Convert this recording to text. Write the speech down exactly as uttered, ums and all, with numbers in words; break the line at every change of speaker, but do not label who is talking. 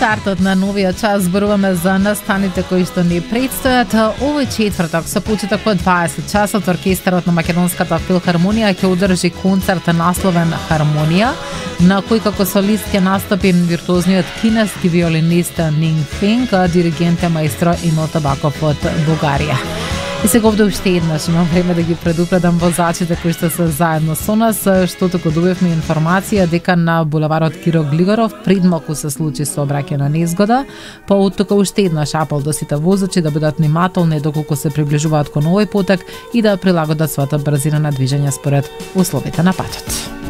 стартот на новиот час зборуваме за настаните кои што ни предстојат. Овој четврток со почеток во дваесет часот оркестарот на Македонската филхармонија ќе одржи концерт насловен Хармонија, на кој како солист ќе настапи виртуозниот кинески виолинист Нинг Финг, диригент е маестро Емил Табаков од Бугарија. И сега овде уште еднаш имам време да ги предупредам возачите кои што се заедно со нас, што току добивме информација дека на булеварот Киро Глигоров предмалку се случи сообраќајна незгода. По оттука уште еднаш апел до сите возачи да бидат внимателни доколку се приближуваат кон овој потек и да прилагодат својата брзина на движење според условите на патот.